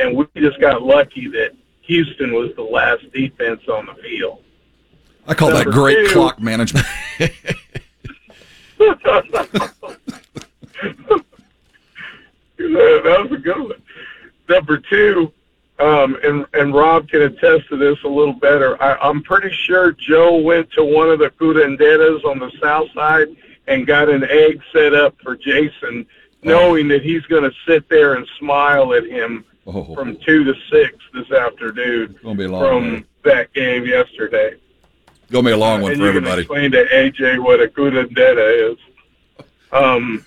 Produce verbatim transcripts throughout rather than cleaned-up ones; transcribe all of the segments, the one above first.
and we just got lucky that Houston was the last defense on the field. I call Number that great two, clock management. That was a good one. Number two, um, and, and Rob can attest to this a little better, I, I'm pretty sure Joe went to one of the curanderas on the south side and got an egg set up for Jason, knowing that he's going to sit there and smile at him oh. from two to six this afternoon gonna be a long from one. that game yesterday. Gonna be a long one uh, for everybody. Explain to A J what a curandera is. Um,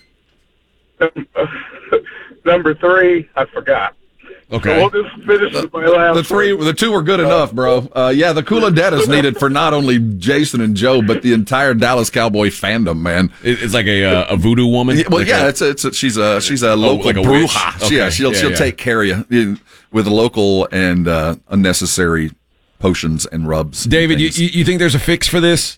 number three, I forgot. Okay. So we'll just finish the, with my last the three, one. the two were good uh, enough, bro. Uh, yeah, the culandetta is needed for not only Jason and Joe, but the entire Dallas Cowboy fandom, man. It's like a uh, a voodoo woman. Well, like yeah, a, it's a, it's a, she's a she's a local oh, like a bruja. Okay. Yeah, she'll yeah, she'll yeah. take care of you with local and uh, unnecessary potions and rubs. David, and you you think there's a fix for this?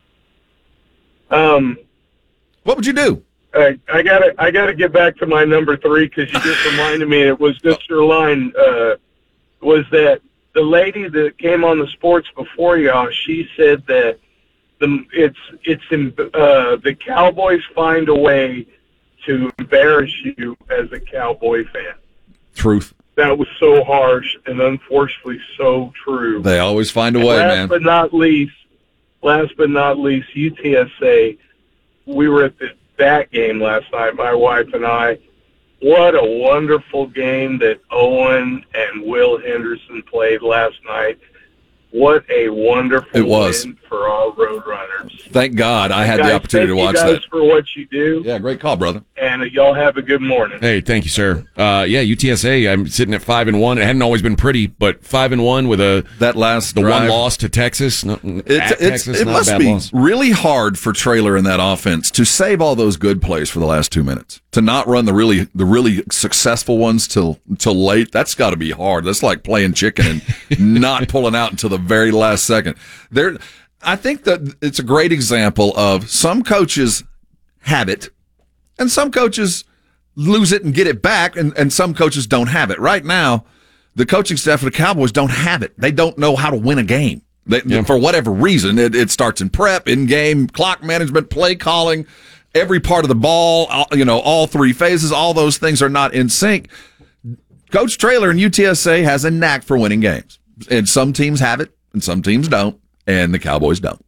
Um, what would you do? I, I gotta, I gotta get back to my number three because you just reminded me. It was just your line. Uh, was that the lady that came on the sports before y'all? She said that the it's it's in, uh, the Cowboys find a way to embarrass you as a Cowboy fan. Truth. That was so harsh and unfortunately so true. They always find a and way, last man. Last but not least, last but not least, U T S A. We were at the that game last night, my wife and I. What a wonderful game that Owen and Will Henderson played last night. What a wonderful it was. win for all Roadrunners. Thank God I had guys, the opportunity to watch thank you guys that. for what you do. Yeah, great call, brother. And uh, y'all have a good morning. Hey, thank you, sir. Uh, yeah, U T S A. I'm sitting at five and one. It hadn't always been pretty, but five and one with a that last the drive. one loss to Texas. No, It's, at it's, Texas, it not must a bad be loss. really hard for Traylor in that offense to save all those good plays for the last two minutes. To not run the really the really successful ones till till late. That's got to be hard. That's like playing chicken and not pulling out until the very last second. There, I think that it's a great example of some coaches have it, and some coaches lose it and get it back, and, and some coaches don't have it. Right now, the coaching staff of the Cowboys don't have it. They don't know how to win a game. They, yeah. For whatever reason, it, it starts in prep, in game, clock management, play calling, every part of the ball, you know, all three phases, all those things are not in sync. Coach Traylor in U T S A has a knack for winning games, and some teams have it, and some teams don't, and the Cowboys don't.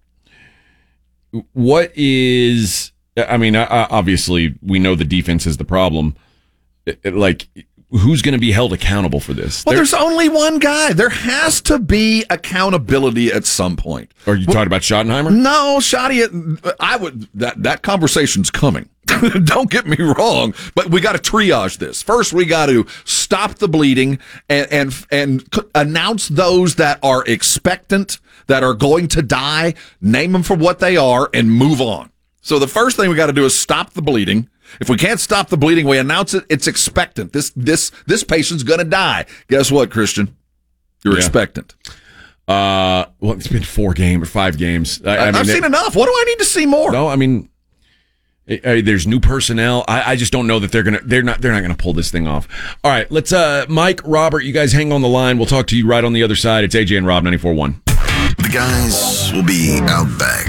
What is, I mean, obviously, we know the defense is the problem. Like, who's going to be held accountable for this? Well, there, there's only one guy. There has to be accountability at some point. Are you well, talking about Schottenheimer? No, Schotty, I would, that, that conversation's coming. Don't get me wrong, but we got to triage this. First, we got to stop the bleeding and, and, and announce those that are expectant, that are going to die, name them for what they are, and move on. So the first thing we got to do is stop the bleeding. If we can't stop the bleeding, we announce it. It's expectant. This this this patient's going to die. Guess what, Christian? You're yeah. expectant. Uh, well, it's been four games or five games. I, I I've mean, seen it, enough. What do I need to see more? No, I mean, it, uh, there's new personnel. I, I just don't know that they're gonna. They're not. They're not gonna pull this thing off. All right, let's. Uh, Mike, Robert, you guys hang on the line. We'll talk to you right on the other side. It's A J and Rob ninety-four point one. The guys will be out back.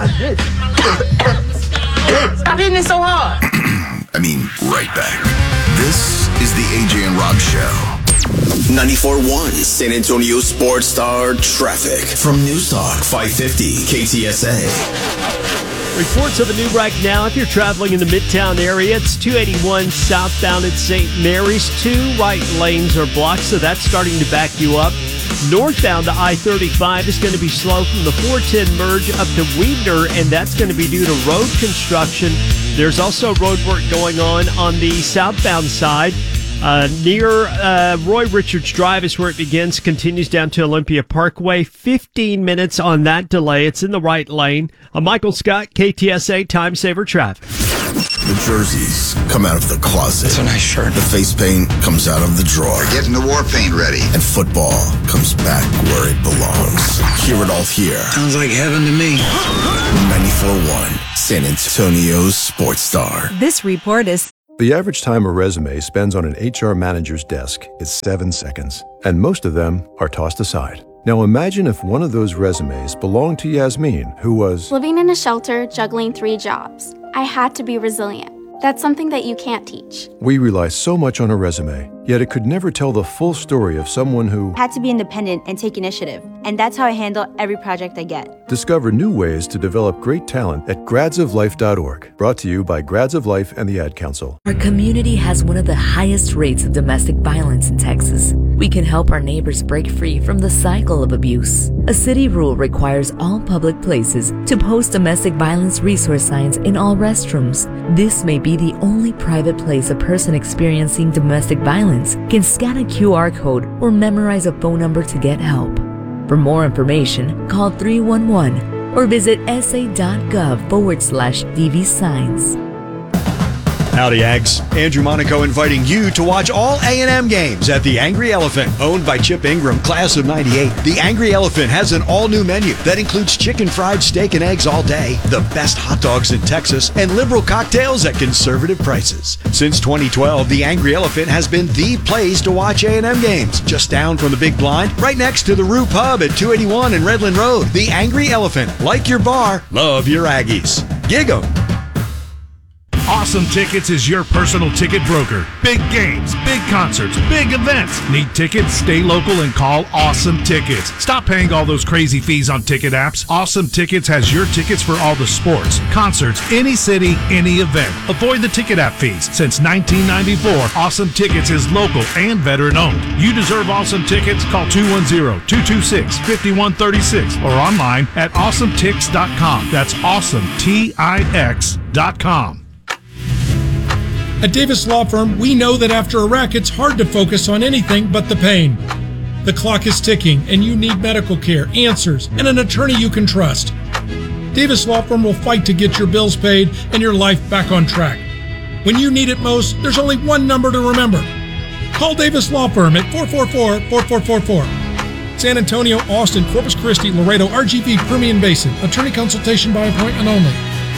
Stop hitting it so hard. I mean, right back. This is the A J and Rob Show. ninety-four point one San Antonio Sports Star Traffic from News Talk five fifty K T S A. Reports of a new right now. If you're traveling in the Midtown area, it's two eighty-one southbound at Saint Mary's. Two right lanes are blocked, so that's starting to back you up. Northbound to I thirty-five is going to be slow from the four ten merge up to Weidner, and that's going to be due to road construction. There's also road work going on on the southbound side. Uh, near uh, Roy Richards Drive is where it begins, continues down to Olympia Parkway. fifteen minutes on that delay. It's in the right lane. I'm Michael Scott, K T S A Time Saver Traffic. The jerseys come out of the closet. It's a nice shirt. The face paint comes out of the drawer. We're getting the war paint ready. And football comes back where it belongs. Hear it all here. Sounds like heaven to me. ninety-four point one San Antonio's Sports Star. This report is The average time a resume spends on an H R manager's desk is seven seconds, and most of them are tossed aside. Now imagine if one of those resumes belonged to Yasmin, who was living in a shelter, juggling three jobs. I had to be resilient. That's something that you can't teach. We rely so much on a resume, yet it could never tell the full story of someone who had to be independent and take initiative. And that's how I handle every project I get. Discover new ways to develop great talent at grads of life dot org. Brought to you by Grads of Life and the Ad Council. Our community has one of the highest rates of domestic violence in Texas. We can help our neighbors break free from the cycle of abuse. A city rule requires all public places to post domestic violence resource signs in all restrooms. This may be the only private place a person experiencing domestic violence can scan a Q R code or memorize a phone number to get help. For more information, call three one one or visit sa.gov forward slash DV signs. Howdy, Ags. Andrew Monaco inviting you to watch all A and M games at the Angry Elephant. Owned by Chip Ingram, class of ninety-eight, the Angry Elephant has an all-new menu that includes chicken fried steak and eggs all day, the best hot dogs in Texas, and liberal cocktails at conservative prices. Since twenty twelve, the Angry Elephant has been the place to watch A and M games. Just down from the Big Blind, right next to the Rue Pub at two eighty-one and Redland Road. The Angry Elephant. Like your bar, love your Aggies. Gig 'em. Awesome Tickets is your personal ticket broker. Big games, big concerts, big events. Need tickets? Stay local and call Awesome Tickets. Stop paying all those crazy fees on ticket apps. Awesome Tickets has your tickets for all the sports, concerts, any city, any event. Avoid the ticket app fees. Since nineteen ninety-four, Awesome Tickets is local and veteran owned. You deserve Awesome Tickets. Call two one zero, two two six, five one three six or online at awesome tix dot com. That's awesome, T I X dot com. At Davis Law Firm, we know that after a wreck, it's hard to focus on anything but the pain. The clock is ticking, and you need medical care, answers, and an attorney you can trust. Davis Law Firm will fight to get your bills paid and your life back on track. When you need it most, there's only one number to remember. Call Davis Law Firm at four four four, four four four four. San Antonio, Austin, Corpus Christi, Laredo, R G V, Permian Basin. Attorney consultation by appointment only.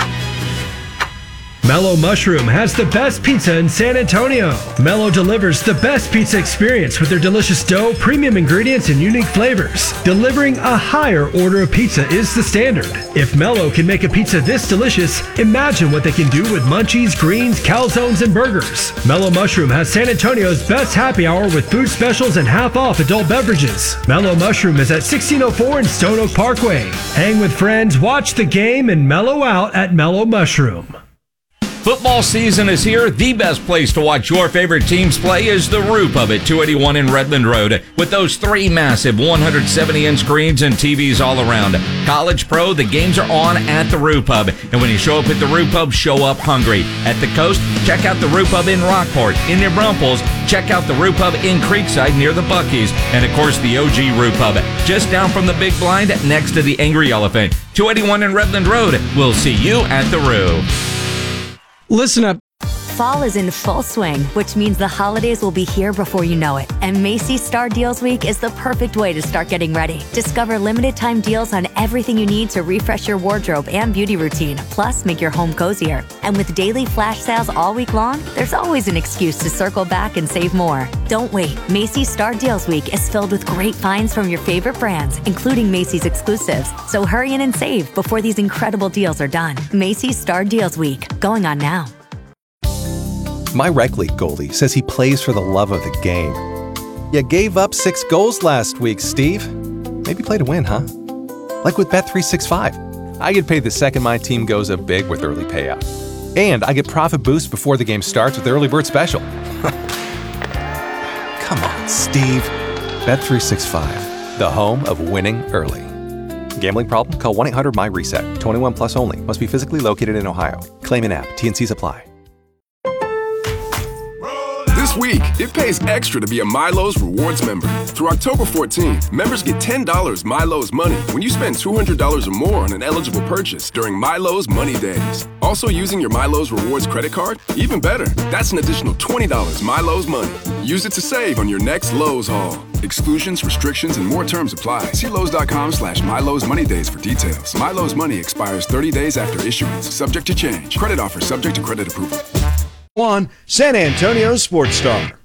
Mellow Mushroom has the best pizza in San Antonio. Mellow delivers the best pizza experience with their delicious dough, premium ingredients, and unique flavors. Delivering a higher order of pizza is the standard. If Mellow can make a pizza this delicious, imagine what they can do with munchies, greens, calzones, and burgers. Mellow Mushroom has San Antonio's best happy hour with food specials and half-off adult beverages. Mellow Mushroom is at sixteen oh four in Stone Oak Parkway. Hang with friends, watch the game, and mellow out at Mellow Mushroom. Football season is here. The best place to watch your favorite teams play is the Rue Pub at two eighty-one in Redland Road. With those three massive one hundred seventy inch screens and T Vs all around. College, pro, the games are on at the Rue Pub. And when you show up at the Rue Pub, show up hungry. At the coast, check out the Rue Pub in Rockport. In New Braunfels, check out the Rue Pub in Creekside near the Buc-ee's. And of course, the O G Rue Pub, just down from the Big Blind next to the Angry Elephant. two eighty-one in Redland Road. We'll see you at the Rue. Listen up. Fall is in full swing, which means the holidays will be here before you know it. And Macy's Star Deals Week is the perfect way to start getting ready. Discover limited time deals on everything you need to refresh your wardrobe and beauty routine, plus make your home cozier. And with daily flash sales all week long, there's always an excuse to circle back and save more. Don't wait. Macy's Star Deals Week is filled with great finds from your favorite brands, including Macy's exclusives. So hurry in and save before these incredible deals are done. Macy's Star Deals Week, going on now. My rec league goalie says he plays for the love of the game. You gave up six goals last week, Steve. Maybe play to win, huh? Like with Bet three sixty-five. I get paid the second my team goes up big with early payout. And I get profit boost before the game starts with the early bird special. Come on, Steve. Bet three sixty-five, the home of winning early. Gambling problem? Call one eight hundred my reset. twenty-one plus only. Must be physically located in Ohio. Claim in app. T N Cs apply. This week, it pays extra to be a Milo's Rewards member. Through October fourteenth, members get ten dollars Milo's Money when you spend two hundred dollars or more on an eligible purchase during Milo's Money Days. Also using your Milo's Rewards credit card? Even better, that's an additional twenty dollars Milo's Money. Use it to save on your next Lowe's haul. Exclusions, restrictions, and more terms apply. See Lowe's.com slash Milo's Money Days for details. Milo's Money expires thirty days after issuance, subject to change. Credit offer subject to credit approval. One, San Antonio Sports Star.